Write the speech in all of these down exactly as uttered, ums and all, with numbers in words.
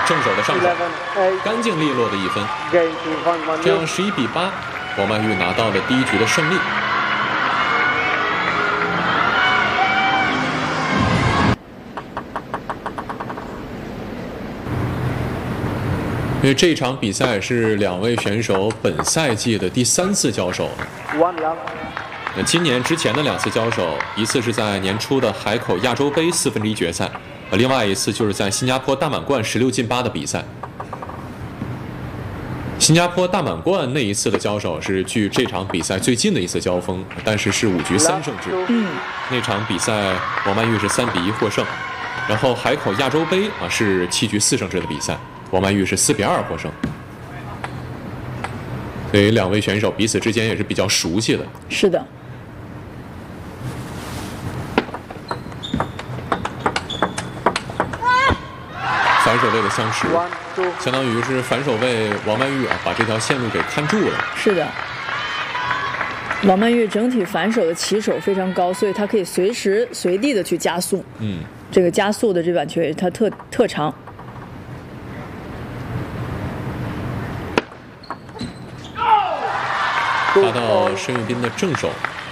正手的上手，干净利落的一分，这样十一比八，王曼玉拿到了第一局的胜利。因为这场比赛是两位选手本赛季的第三次交手。那今年之前的两次交手，一次是在年初的海口亚洲杯四分之一决赛，呃，另外一次就是在新加坡大满贯十六进八的比赛。新加坡大满贯那一次的交手是距这场比赛最近的一次交锋，但是是五局三胜制。 嗯， 那场比赛王曼玉是三比一获胜，然后海口亚洲杯啊是七局四胜制的比赛。王曼玉是四比二获胜，所以两位选手彼此之间也是比较熟悉的。 是的。 反手位的相持，相当于是反手位王曼玉啊把这条线路给看住了。 是的。王曼玉整体反手的起手非常高，所以她可以随时随地的去加速。 嗯， 这个加速的这板球也是她特特长。 发到申玉斌的正手，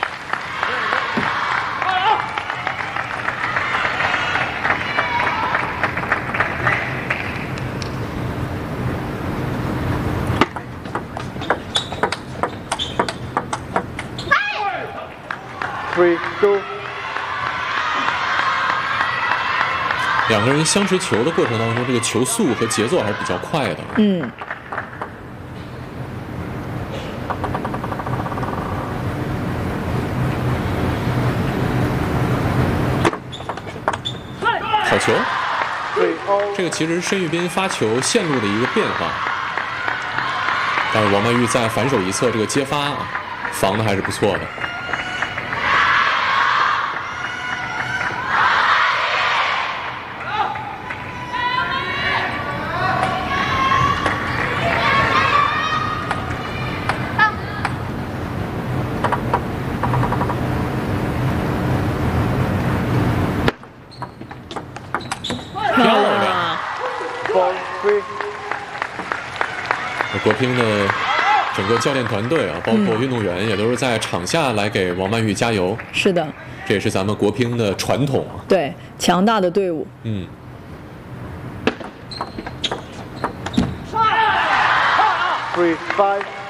两个人相持球的过程当中，这个球速和节奏还是比较快的。 嗯。 好球，这个其实是申玉斌发球线路的一个变化，但是王曼玉在反手一侧这个接发啊，防的还是不错的。国乒的整个教练团队啊，包括运动员也都是在场下来给王曼玉加油。 是的， 这也是咱们国乒的传统。 对，强大的队伍。 嗯。 Three five.